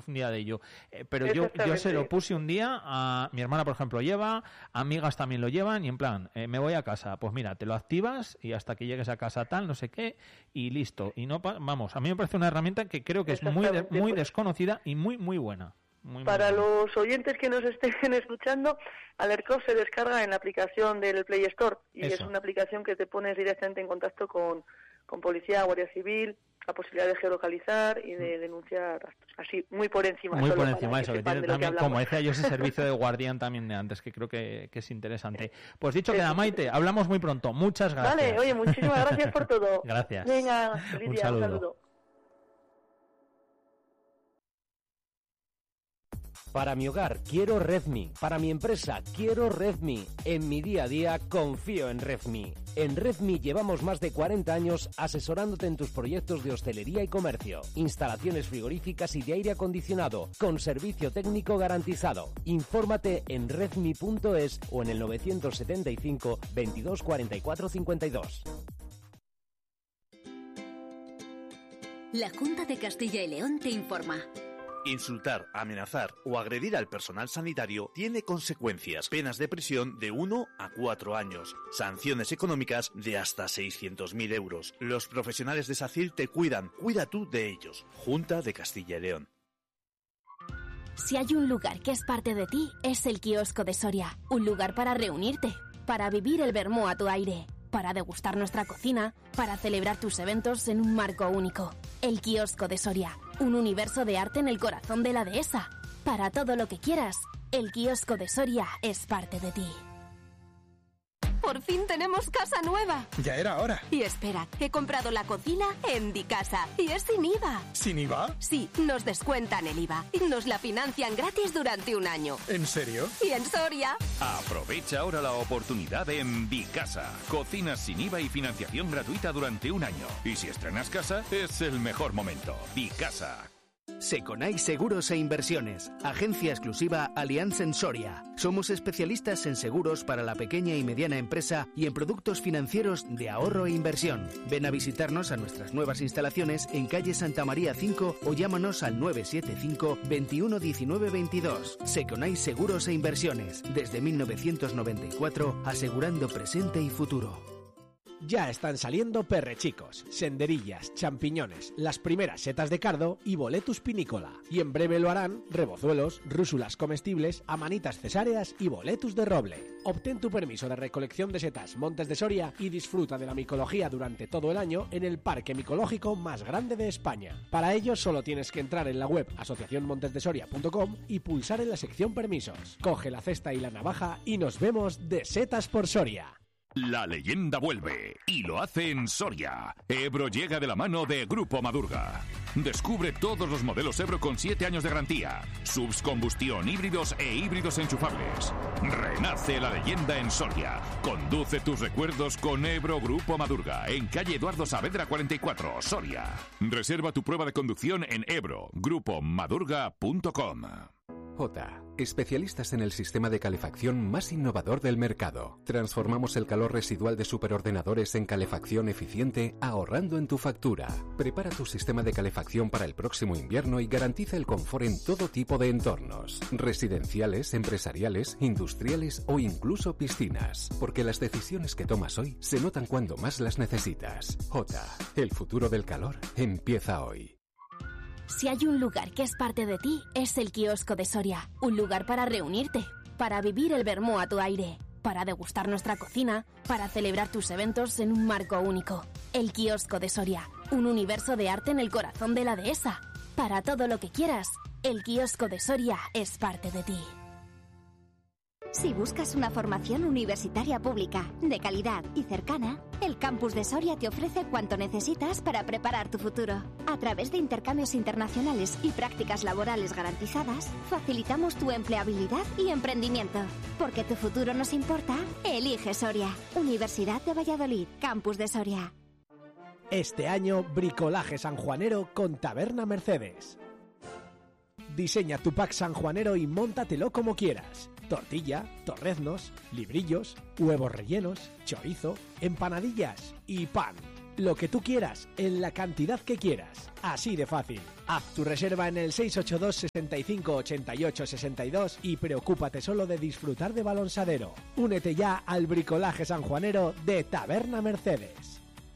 profundidad de ello. Pero yo se lo puse un día, a mi hermana, por ejemplo, lleva, amigas también lo llevan, y en plan, me voy a casa, pues mira, te lo activas y hasta que llegues a casa tal, no sé qué, y listo. Y no, vamos, a mí me parece una herramienta que creo que es muy desconocida y muy buena. Para los oyentes que nos estén escuchando, Alertcall se descarga en la aplicación del Play Store y es una aplicación que te pones directamente en contacto con policía, guardia civil, la posibilidad de geolocalizar y de denunciar rastros. Así, muy por encima. Muy por encima de eso, que tiene también, como decía yo, ese servicio de guardián también de antes, que creo que es interesante. Pues dicho queda, Maite, hablamos muy pronto. Muchas gracias. Vale, oye, muchísimas gracias por todo. Gracias. Venga, Lidia, un saludo. Para mi hogar quiero Redmi, para mi empresa quiero Redmi, en mi día a día confío en Redmi. En Redmi llevamos más de 40 años asesorándote en tus proyectos de hostelería y comercio, instalaciones frigoríficas y de aire acondicionado, con servicio técnico garantizado. Infórmate en redmi.es o en el 975 22 44 52. La Junta de Castilla y León te informa. Insultar, amenazar o agredir al personal sanitario tiene consecuencias. Penas de prisión de 1 a 4 años. Sanciones económicas de hasta 600.000 euros. Los profesionales de SACIL te cuidan. Cuida tú de ellos. Junta de Castilla y León. Si hay un lugar que es parte de ti, es el Kiosco de Soria. Un lugar para reunirte, para vivir el vermú a tu aire, para degustar nuestra cocina, para celebrar tus eventos en un marco único. El Kiosco de Soria, un universo de arte en el corazón de la dehesa. Para todo lo que quieras, el Kiosco de Soria es parte de ti. Por fin tenemos casa nueva. Ya era hora. Y espera, he comprado la cocina en Dicasa y es sin IVA. ¿Sin IVA? Sí, nos descuentan el IVA y nos la financian gratis durante un año. ¿En serio? Y en Soria. Aprovecha ahora la oportunidad en Dicasa. Cocinas sin IVA y financiación gratuita durante un año. Y si estrenas casa, es el mejor momento. Dicasa. Seconai Seguros e Inversiones, agencia exclusiva Allianz en Soria. Somos especialistas en seguros para la pequeña y mediana empresa y en productos financieros de ahorro e inversión. Ven a visitarnos a nuestras nuevas instalaciones en calle Santa María 5 o llámanos al 975 21 19 22. Seconai Seguros e Inversiones, desde 1994, asegurando presente y futuro. Ya están saliendo perrechicos, senderillas, champiñones, las primeras setas de cardo y boletus pinícola. Y en breve lo harán rebozuelos, rúsulas comestibles, amanitas cesáreas y boletus de roble. Obtén tu permiso de recolección de setas Montes de Soria y disfruta de la micología durante todo el año en el parque micológico más grande de España. Para ello solo tienes que entrar en la web asociacionmontesdesoria.com y pulsar en la sección permisos. Coge la cesta y la navaja y nos vemos de setas por Soria. La leyenda vuelve y lo hace en Soria. Ebro llega de la mano de Grupo Madurga. Descubre todos los modelos Ebro con 7 años de garantía, subs combustión, híbridos e híbridos enchufables. Renace la leyenda en Soria. Conduce tus recuerdos con Ebro Grupo Madurga en calle Eduardo Saavedra 44, Soria. Reserva tu prueba de conducción en ebro-grupomadurga.com. OTA, especialistas en el sistema de calefacción más innovador del mercado. Transformamos el calor residual de superordenadores en calefacción eficiente, ahorrando en tu factura. Prepara tu sistema de calefacción para el próximo invierno y garantiza el confort en todo tipo de entornos, residenciales, empresariales, industriales o incluso piscinas, porque las decisiones que tomas hoy se notan cuando más las necesitas. OTA, el futuro del calor empieza hoy. Si hay un lugar que es parte de ti, es el Kiosco de Soria. Un lugar para reunirte, para vivir el vermú a tu aire, para degustar nuestra cocina, para celebrar tus eventos en un marco único. El Kiosco de Soria, un universo de arte en el corazón de la dehesa. Para todo lo que quieras, el Kiosco de Soria es parte de ti. Si buscas una formación universitaria pública, de calidad y cercana, el Campus de Soria te ofrece cuanto necesitas para preparar tu futuro. A través de intercambios internacionales y prácticas laborales garantizadas, facilitamos tu empleabilidad y emprendimiento. Porque tu futuro nos importa, elige Soria. Universidad de Valladolid, Campus de Soria. Este año, bricolaje sanjuanero con Taberna Mercedes. Diseña tu pack sanjuanero y móntatelo como quieras. Tortilla, torreznos, librillos, huevos rellenos, chorizo, empanadillas y pan. lo que tú quieras, en la cantidad que quieras. Así de fácil. Haz tu reserva en el 682 65 88 62 y preocúpate solo de disfrutar de balonsadero. Únete ya al bricolaje sanjuanero de Taberna Mercedes.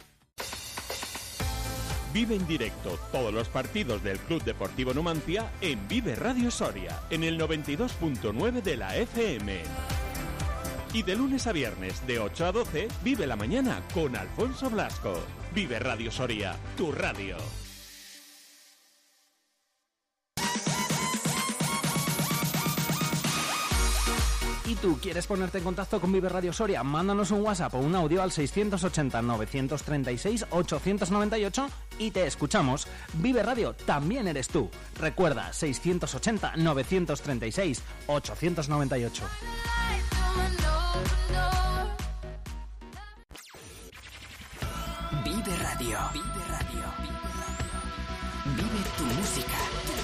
Vive en directo todos los partidos del Club Deportivo Numancia en Vive Radio Soria, en el 92.9 de la FM. Y de lunes a viernes, de 8 a 12, vive la mañana con Alfonso Blasco. Vive Radio Soria, tu radio. ¿Y tú quieres ponerte en contacto con Vive Radio Soria? Mándanos un WhatsApp o un audio al 680-936-898 y te escuchamos. Vive Radio también eres tú. Recuerda, 680-936-898. Vive Radio. Vive Radio. Vive tu música.